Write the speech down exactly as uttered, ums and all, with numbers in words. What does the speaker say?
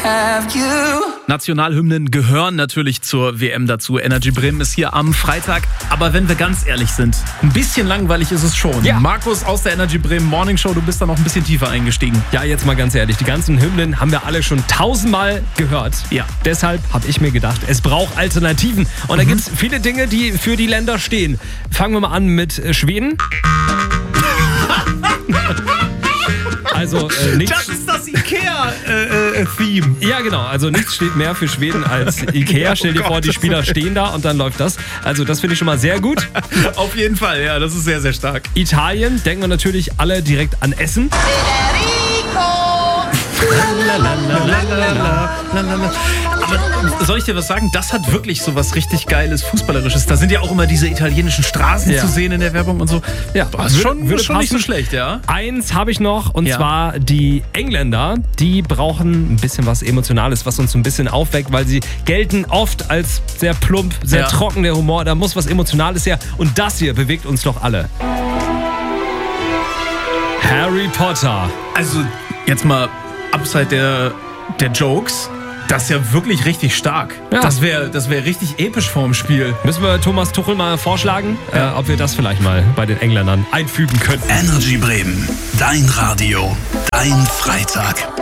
have you. Nationalhymnen gehören natürlich zur W M dazu. Energy Bremen ist hier am Freitag. Aber wenn wir ganz ehrlich sind, ein bisschen langweilig ist es schon. Ja. Markus aus der Energy Bremen Morning Show, du bist da noch ein bisschen tiefer eingestiegen. Ja, jetzt mal ganz ehrlich, die ganzen Hymnen haben wir alle schon tausendmal gehört. Ja. Deshalb habe ich mir gedacht, es braucht Alternativen. Und da Mhm. gibt es viele Dinge, die für die Länder stehen. Fangen wir mal an mit äh, Schweden. Also äh, nichts. Das ist das Ikea-Theme. Ja, genau. Also nichts steht mehr für Schweden als Ikea. Stell dir Oh vor, Gott, die Spieler stehen da und dann läuft das. Also das finde ich schon mal sehr gut. Auf jeden Fall, ja, das ist sehr, sehr stark. Italien, denken wir natürlich alle direkt an Essen. Aber soll ich dir was sagen? Das hat wirklich so was richtig Geiles, Fußballerisches. Da sind ja auch immer diese italienischen Straßen Ja. zu sehen in der Werbung und so. Ja, das ist schon, würde schon nicht so passen. schlecht, ja. Eins habe ich noch, und Ja. zwar die Engländer. Die brauchen ein bisschen was Emotionales, was uns ein bisschen aufweckt, weil sie gelten oft als sehr plump, sehr Ja. trocken, der Humor. Da muss was Emotionales her. Und das hier bewegt uns doch alle. Harry Potter. Also, jetzt mal abseits der, der Jokes. Das ist ja wirklich richtig stark. Ja. Das wäre das wär richtig episch vorm Spiel. Müssen wir Thomas Tuchel mal vorschlagen, äh, ob wir das vielleicht mal bei den Engländern einfügen können. Energy Bremen, dein Radio, dein Freitag.